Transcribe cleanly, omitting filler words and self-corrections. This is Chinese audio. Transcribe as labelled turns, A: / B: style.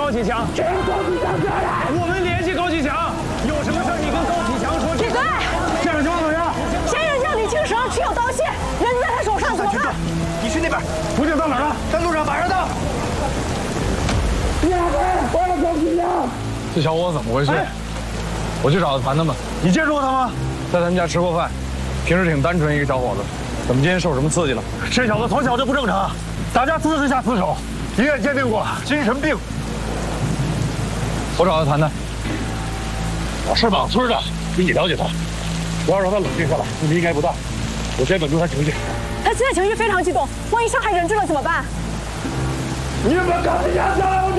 A: 高启强。
B: 谁让高启强过来？
A: 我们联系高启强，有什么事你跟高启强说。
C: 闭嘴！
B: 这样情况怎么样？
C: 嫌疑人叫李青蛇，持有刀械，人在他手上，怎么办？
B: 你去那边。途径到哪儿了？在路上，马上到。别回，我要高启强。
A: 这小伙子怎么回事？我去找他谈谈吧。
B: 你见过他吗？
A: 在他们家吃过饭，平时挺单纯一个小伙子，怎么今天受什么刺激了？
B: 这小子从小就不正常，打架私下厮守，医院鉴定过精神病。
A: 我找他谈谈。
B: 我是莽村的，比你了解他。我要让他冷静下来，你们应该不大。我先稳住他情绪。
C: 他现在情绪非常激动，万一伤害人质了怎么办？
B: 你们高启强交出去！